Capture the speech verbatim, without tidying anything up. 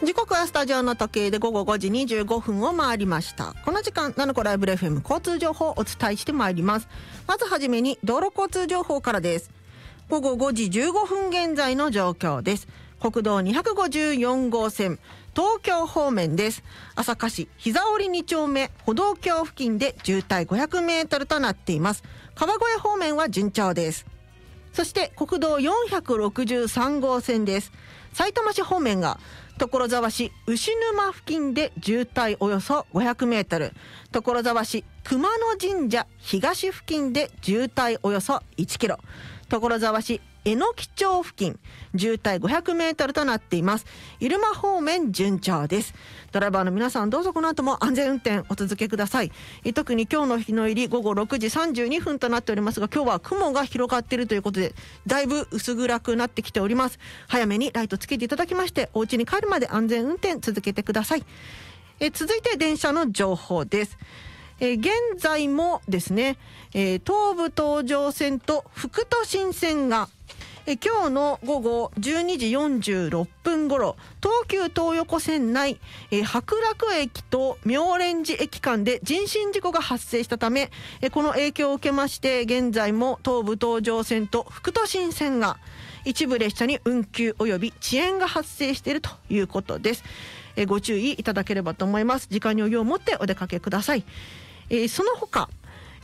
時刻はスタジオの時計でごごごじにじゅうごふんを回りました。この時間ナノコライブ エフエム 交通情報をお伝えしてまいります。まずはじめに道路交通情報からです。ごごごじじゅうごふん現在の状況です。国道にひゃくごじゅうよん号線東京方面です。朝霞市膝折に丁目歩道橋付近で渋滞ごひゃくメートルとなっています。川越方面は順調です。そして国道よんひゃくろくじゅうさん号線です。さいたま市方面が所沢市牛沼付近で渋滞およそごひゃくメートル、所沢市熊野神社東付近で渋滞およそいちキロ、所沢市榎木町付近渋滞ごひゃくメートルとなっています。入間方面順調です。ドライバーの皆さんどうぞこの後も安全運転お続けください。特に今日の日の入りごごろくじさんじゅうにふんとなっておりますが、今日は雲が広がっているということでだいぶ薄暗くなってきております。早めにライトつけていただきましてお家に帰るまで安全運転続けてください。え続いて電車の情報です。えー、現在もですね、えー、東武東上線と副都心線がえ今日の午後じゅうにじよんじゅうろっぷん頃東急東横線内え白楽駅と妙蓮寺駅間で人身事故が発生したためえこの影響を受けまして現在も東武東上線と副都心線が一部列車に運休及び遅延が発生しているということです。えご注意いただければと思います。時間に余裕を持ってお出かけください。えー、その他